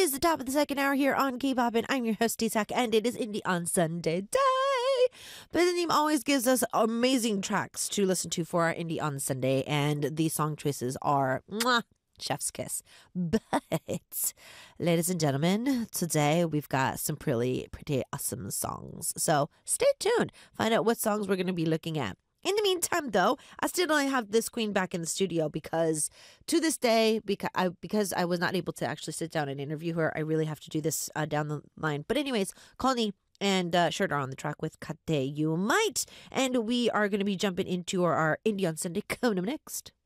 is the top of the second hour here on K-Pop, and I'm your host, Isak, and it is Indie on Sunday day. But the name always gives us amazing tracks to listen to for our Indie on Sunday, and the song choices are mwah, chef's kiss. But, ladies and gentlemen, today we've got some pretty awesome songs. So stay tuned. Find out what songs we're going to be looking at. In the meantime, though, I still don't have this queen back in the studio because to this day, because I was not able to actually sit down and interview her, I really have to do this down the line. But anyways, Connie and Shirt are on the track with Kate You Might. And we are going to be jumping into our Indie on Sunday coming up next.